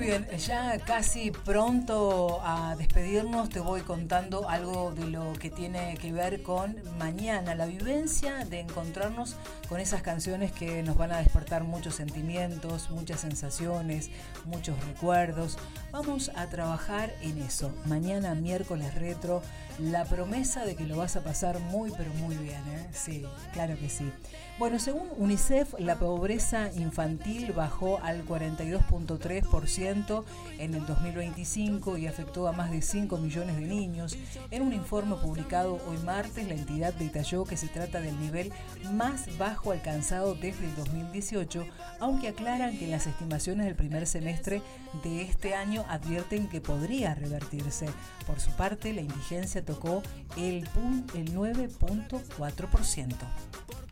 Muy bien, ya casi pronto a despedirnos, te voy contando algo de lo que tiene que ver con mañana, la vivencia de encontrarnos con esas canciones que nos van a despertar muchos sentimientos, muchas sensaciones, muchos recuerdos. Vamos a trabajar en eso. Mañana, miércoles retro, la promesa de que lo vas a pasar muy, pero muy bien, ¿eh? Sí, claro que sí. Bueno, según UNICEF, la pobreza infantil bajó al 42.3% en el 2025 y afectó a más de 5 millones de niños. En un informe publicado hoy martes, la entidad detalló que se trata del nivel más bajo alcanzado desde el 2018, aunque aclaran que las estimaciones del primer semestre de este año advierten que podría revertirse. Por su parte, la indigencia tocó el 9.4%.